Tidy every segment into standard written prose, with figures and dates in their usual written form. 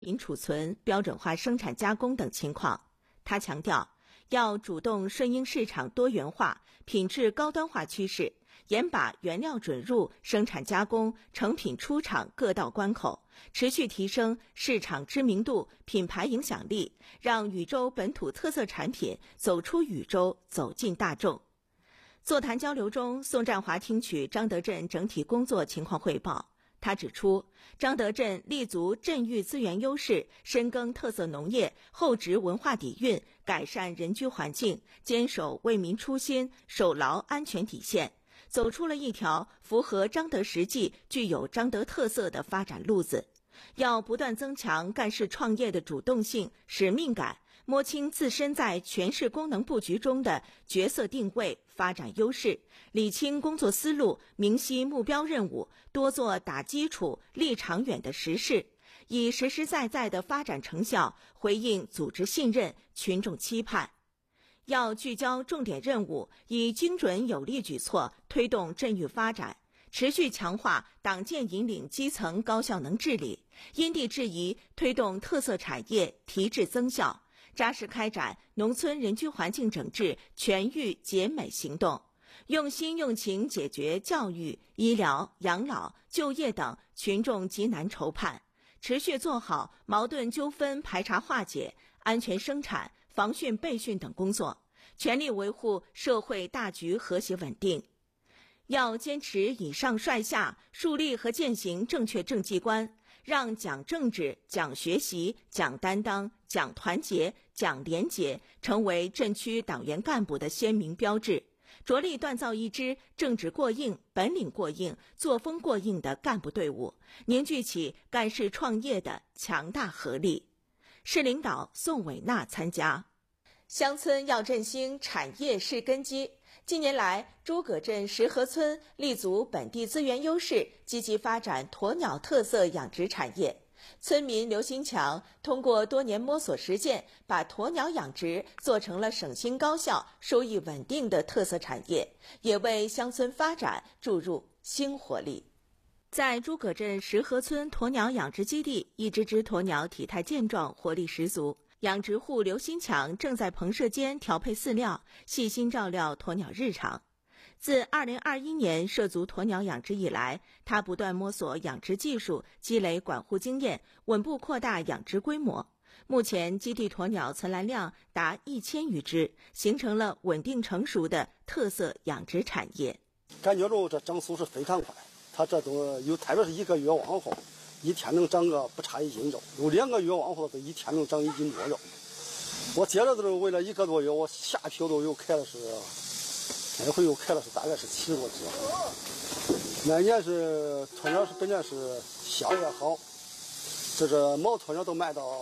品储存、标准化生产加工等情况。他强调，要主动顺应市场多元化、品质高端化趋势，严把原料准入、生产加工、成品出厂各道关口，持续提升市场知名度、品牌影响力，让禹州本土特色产品走出禹州，走进大众。座谈交流中，宋占华听取张德镇整体工作情况汇报。他指出，张德镇立足镇域资源优势，深耕特色农业，厚植文化底蕴，改善人居环境，坚守为民初心，守牢安全底线，走出了一条符合张德实际、具有张德特色的发展路子。要不断增强干事创业的主动性、使命感，摸清自身在全市功能布局中的角色定位、发展优势，理清工作思路，明晰目标任务，多做打基础、立长远的实事，以实实在在的发展成效回应组织信任、群众期盼。要聚焦重点任务，以精准有力举措推动镇域发展，持续强化党建引领基层高效能治理，因地制宜推动特色产业提质增效，扎实开展农村人居环境整治全域洁美行动，用心用情解决教育、医疗、养老、就业等群众急难愁盼，持续做好矛盾纠纷排查化解、安全生产、防汛备汛等工作，全力维护社会大局和谐稳定。要坚持以上率下，树立和践行正确政绩观，让讲政治、讲学习、讲担当、讲团结、讲廉洁成为镇区党员干部的鲜明标志，着力锻造一支政治过硬、本领过硬、作风过硬的干部队伍，凝聚起干事创业的强大合力。市领导宋伟娜参加。乡村要振兴，产业是根基。近年来，诸葛镇石河村立足本地资源优势，积极发展鸵鸟特色养殖产业。村民刘新强通过多年摸索实践，把鸵鸟养殖做成了省心高效、收益稳定的特色产业，也为乡村发展注入新活力。在诸葛镇石河村鸵鸟养殖基地，一只只鸵鸟体态健壮，活力十足。养殖户刘新强正在棚舍间调配饲料，细心照料鸵鸟日常。自2021年涉足鸵鸟养殖以来，他不断摸索养殖技术，积累管护经验，稳步扩大养殖规模。目前基地鸵鸟存栏量达1000余只，形成了稳定成熟的特色养殖产业。 感觉着这长速是非常快，它这都有，特别是1个月往后，一天能长个不差1斤肉，有2个月往后，一天能长1斤多肉。我接着都为了1个多月，我下批都又开了那回又开了大概是70多只。那年是鸵鸟是本来是销也好，这是毛鸵鸟都卖到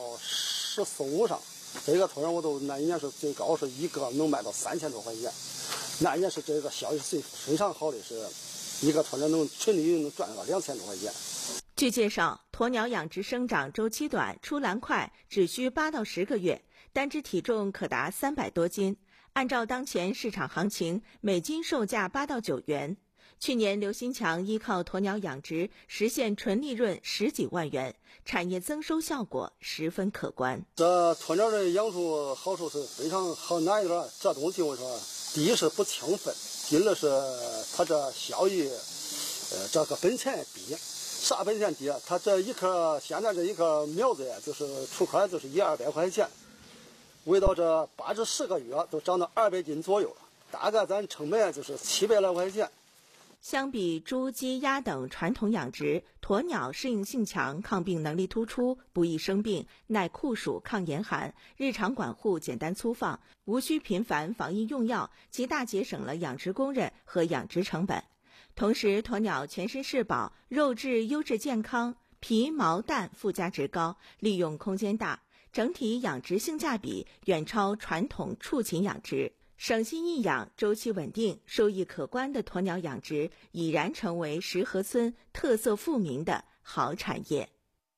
14、15上，这个鸵鸟我都那一年是最高是1个能卖到3000多块钱。那一年是这个效益非常好的，是1个鸵鸟能纯利润能赚个2000多块钱。 据介绍，鸵鸟养殖生长周期短，出栏快，只需8到10个月，单只体重可达300多斤。按照当前市场行情，每斤售价8到9元。去年刘新强依靠鸵鸟养殖实现纯利润10几万元，产业增收效果十分可观。 这鸵鸟的养殖好处是非常好，哪一点？这东西我说，第一是不清粪，第二是它这效益，这个本钱低。啥本钱低？它这一颗现在这一颗苗子就是出壳就是100-200块钱，围到这8至10个月都长到200斤左右了，大概咱成本就是700来块钱。 相比猪、鸡、鸭等传统养殖，鸵鸟适应性强，抗病能力突出，不易生病，耐酷暑、抗严寒，日常管护简单粗放，无需频繁防疫用药，极大节省了养殖工人和养殖成本。同时，鸵鸟全身是宝，肉质优质健康，皮毛蛋附加值高，利用空间大，整体养殖性价比远超传统畜禽养殖。省心易养、周期稳定、收益可观的鸵鸟养殖已然成为石河村特色富民的好产业。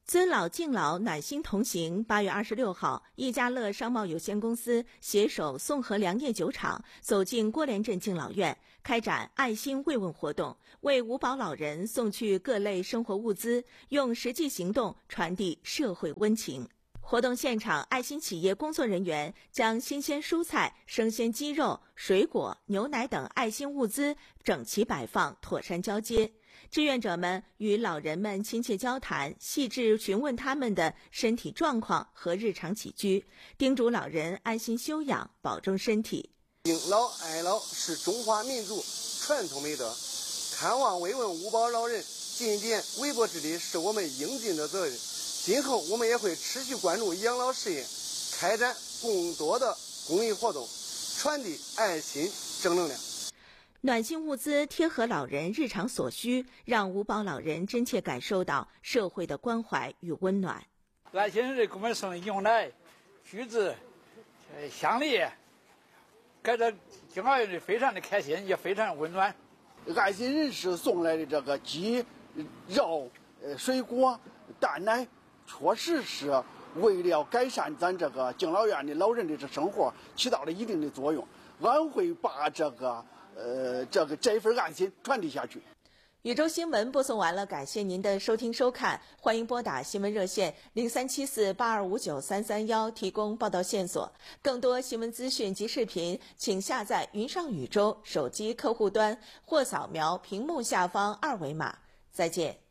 尊老敬老，暖心同行。8月26号，一家乐商贸有限公司携手宋河良业酒厂，走进郭连镇敬老院，开展爱心慰问活动，为五保老人送去各类生活物资，用实际行动传递社会温情。活动现场，爱心企业工作人员将新鲜蔬菜、生鲜鸡肉、水果、牛奶等爱心物资整齐摆放，妥善交接。志愿者们与老人们亲切交谈，细致询问他们的身体状况和日常起居，叮嘱老人安心休养，保重身体。 敬老爱老是中华民族传统美德，看望慰问五保老人，尽一点微薄之力是我们应尽的责任。今后我们也会持续关注养老事业，开展更多的公益活动，传递爱心正能量。 暖心物资贴合老人日常所需，让五保老人真切感受到社会的关怀与温暖。 爱心人给我们送牛奶、橘子、香梨，感到敬老院非常的开心，也非常温暖。 爱心人士送来的这个鸡、肉、水果、蛋奶，确实是为了改善咱这个敬老院的老人的生活，起到了一定的作用。俺会把这份爱心传递下去。 宇宙新闻播送完了，感谢您的收听收看，欢迎拨打新闻热线0374825933提供报道线索。更多新闻资讯及视频，请下载云上宇宙手机客户端或扫描屏幕下方2维码。再见。